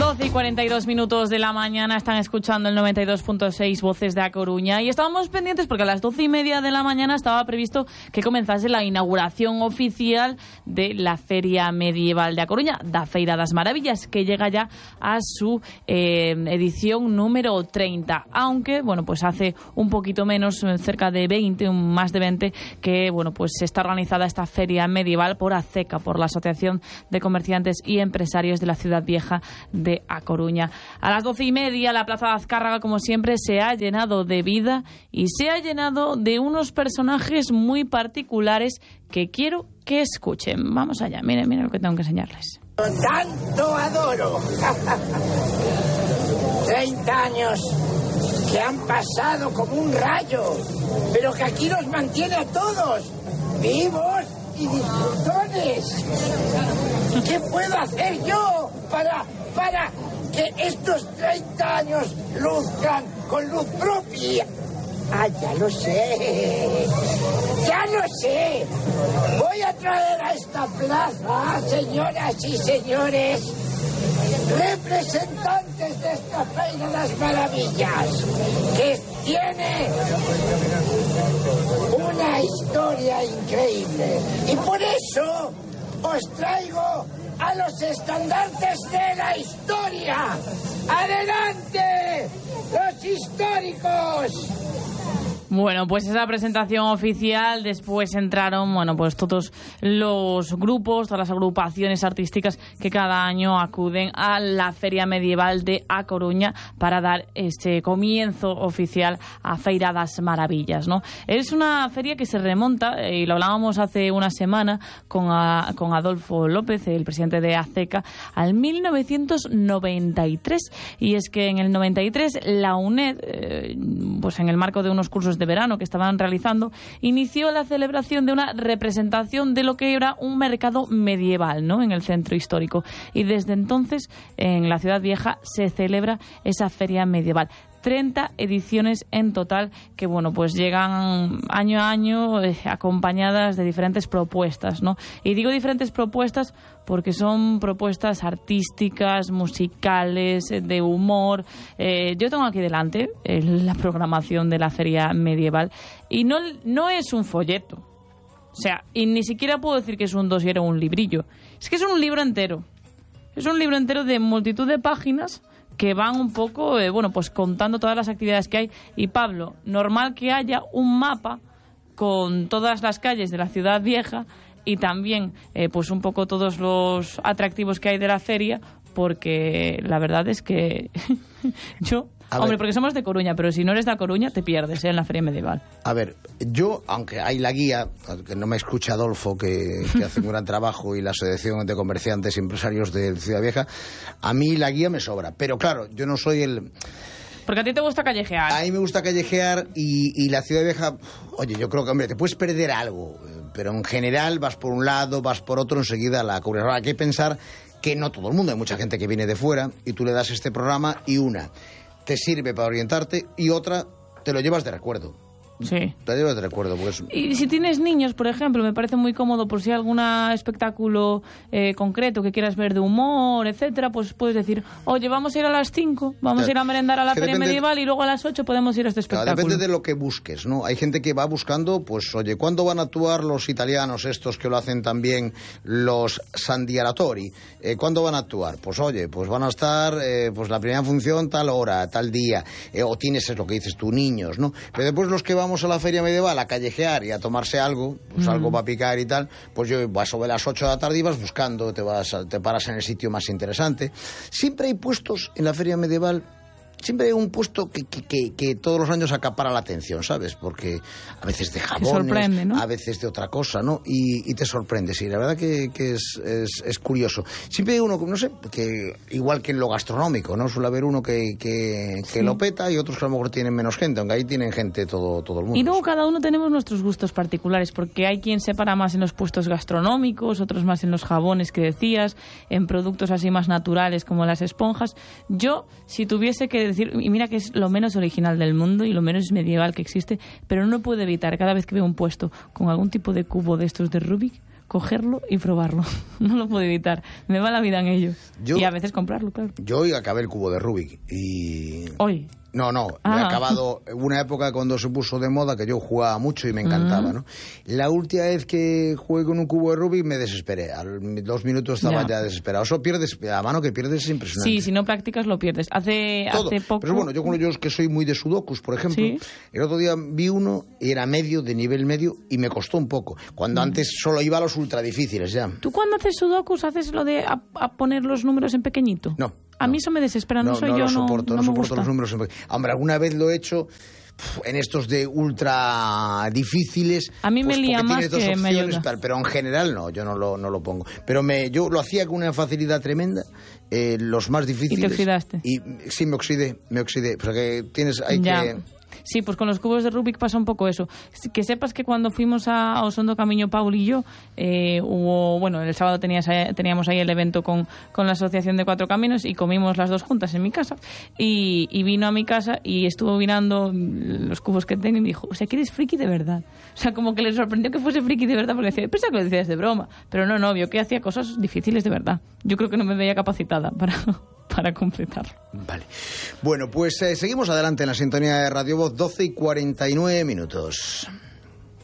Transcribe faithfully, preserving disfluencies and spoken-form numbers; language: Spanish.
doce y cuarenta y dos minutos de la mañana están escuchando el noventa y dos punto seis Voces de A Coruña y estábamos pendientes porque a las doce y media de la mañana estaba previsto que comenzase la inauguración oficial de la Feria Medieval de A Coruña, da Feira das Maravillas, que llega ya a su eh, edición número treinta, aunque bueno, pues hace un poquito menos, cerca de veinte, más de veinte, que bueno, pues está organizada esta Feria Medieval por ACECA, por la Asociación de Comerciantes y Empresarios de la Ciudad Vieja de A Coruña. A las doce y media la Plaza de Azcárraga, como siempre, se ha llenado de vida y se ha llenado de unos personajes muy particulares que quiero que escuchen. Vamos allá, miren, miren lo que tengo que enseñarles. Tanto adoro. treinta años que han pasado como un rayo, pero que aquí nos mantiene a todos vivos y disfrutones. ¿Qué puedo hacer yo para, para que estos treinta años luzcan con luz propia? Ah, ya lo sé, ya lo sé. Voy a traer a esta plaza, señoras y señores, representantes de esta Feira de las Maravillas, que tiene una historia increíble. Y por eso os traigo a los estandartes de la historia. ¡Adelante, los históricos! Bueno, pues esa presentación oficial, después entraron, bueno, pues todos los grupos, todas las agrupaciones artísticas que cada año acuden a la Feria Medieval de A Coruña para dar este comienzo oficial a Feira das Maravillas, ¿no? Es una feria que se remonta, y lo hablábamos hace una semana con, a, con Adolfo López, el presidente de ACECA, al mil novecientos noventa y tres, y es que en el noventa y tres la UNED, eh, pues en el marco de unos cursos de verano que estaban realizando, inició la celebración de una representación de lo que era un mercado medieval, ¿no?, en el centro histórico, y desde entonces en la Ciudad Vieja se celebra esa feria medieval. treinta ediciones en total que, bueno, pues llegan año a año eh, acompañadas de diferentes propuestas, ¿no? Y digo diferentes propuestas porque son propuestas artísticas, musicales, de humor. Eh, yo tengo aquí delante eh, la programación de la Feria Medieval y no, no es un folleto. O sea, y ni siquiera puedo decir que es un dossier o un librillo. Es que es un libro entero. Es un libro entero de multitud de páginas que van un poco, eh, bueno, pues contando todas las actividades que hay. Y Pablo, normal que haya un mapa con todas las calles de la Ciudad Vieja y también, eh, pues un poco todos los atractivos que hay de la feria, porque la verdad es que yo... A Hombre, ver, porque somos de Coruña, pero si no eres de A Coruña te pierdes, ¿eh?, en la Feria Medieval. A ver, yo, aunque hay la guía, que no me escucha Adolfo, que, que hace un gran trabajo, y la Asociación de Comerciantes y Empresarios de Ciudad Vieja, a mí la guía me sobra. Pero claro, yo no soy el... Porque a ti te gusta callejear. A mí me gusta callejear y, y la Ciudad Vieja, oye, yo creo que, hombre, te puedes perder algo, pero en general vas por un lado, vas por otro, enseguida la cubres. Ahora hay que pensar que no todo el mundo, hay mucha gente que viene de fuera y tú le das este programa y una... te sirve para orientarte y otra te lo llevas de recuerdo. Sí. Te lo llevas de recuerdo. Porque es... Y si tienes niños, por ejemplo, me parece muy cómodo por si hay algún espectáculo eh, concreto que quieras ver de humor, etcétera, pues puedes decir, oye, vamos a ir a las cinco, vamos claro. a ir a merendar a la Feria depende... Medieval y luego a las ocho podemos ir a este espectáculo. Claro, depende de lo que busques, ¿no? Hay gente que va buscando, pues, oye, ¿cuándo van a actuar los italianos estos que lo hacen también, los Sandiaratori? Eh, ¿Cuándo van a actuar? Pues, oye, pues van a estar, eh, pues la primera función tal hora, tal día, eh, o tienes, es lo que dices tú, niños, ¿no? Pero después los que vamos a la Feria Medieval a callejear y a tomarse algo, pues mm. algo para picar y tal, pues yo vas sobre las ocho de la tarde y vas buscando, te vas te paras en el sitio más interesante. Siempre hay puestos en la Feria Medieval, siempre hay un puesto que, que, que, que todos los años acapara la atención, ¿sabes? Porque a veces de jabones, ¿no? A veces de otra cosa, ¿no? Y, y te sorprende, sí, la verdad que, que es, es, es curioso. Siempre hay uno, no sé, que igual que en lo gastronómico, ¿no? Suele haber uno que, que, que sí. lo peta y otros que a lo mejor tienen menos gente, aunque ahí tienen gente todo, todo el mundo. Y luego cada uno tenemos nuestros gustos particulares, porque hay quien se para más en los puestos gastronómicos, otros más en los jabones que decías, en productos así más naturales como las esponjas. Yo, si tuviese que decir, y mira que es lo menos original del mundo y lo menos medieval que existe, pero no puedo evitar cada vez que veo un puesto con algún tipo de cubo de estos de Rubik, cogerlo y probarlo. No lo puedo evitar. Me va la vida en ello. Yo, y a veces comprarlo, claro. Yo hoy acabé el cubo de Rubik y... ¿Hoy? No, no, ah. he acabado una época cuando se puso de moda que yo jugaba mucho y me encantaba, uh-huh. ¿no? La última vez que jugué con un cubo de Rubik me desesperé. A los dos minutos estaba ya, ya desesperado. Eso pierdes, la mano que pierdes es impresionante. Sí, si no practicas lo pierdes. Hace, hace poco... Pero bueno, yo como yo que soy muy de sudokus, por ejemplo, ¿sí? El otro día vi uno, era medio, de nivel medio, y me costó un poco. Cuando mm. antes solo iba a los ultra difíciles ya. ¿Tú cuando haces sudokus haces lo de a, a poner los números en pequeñito? No. A no. mí eso me desespera, no, no soy no yo, lo soporto, no, no, no me soporto gusta. los números. Hombre, alguna vez lo he hecho en estos de ultra difíciles. A mí pues, me lía más dos que me ayuda. Pero, pero en general no, yo no lo, no lo pongo. Pero me, yo lo hacía con una facilidad tremenda, eh, los más difíciles. ¿Y te oxidaste? Y sí, me oxidé, me oxidé. Porque tienes, hay ya. que... Sí, pues con los cubos de Rubik pasa un poco eso. Que sepas que cuando fuimos a Osondo Camiño, Paul y yo, eh, hubo, bueno, el sábado tenías, teníamos ahí el evento con, con la Asociación de Cuatro Caminos y comimos las dos juntas en mi casa. Y, y vino a mi casa y estuvo mirando los cubos que tengo y me dijo, o sea, que eres friki de verdad. O sea, como que le sorprendió que fuese friki de verdad porque decía, pensaba que lo decías de broma. Pero no, no, vio que hacía cosas difíciles de verdad. Yo creo que no me veía capacitada para... para completarlo. Vale. Bueno, pues eh, seguimos adelante en la sintonía de Radio Voz, doce y cuarenta y nueve minutos.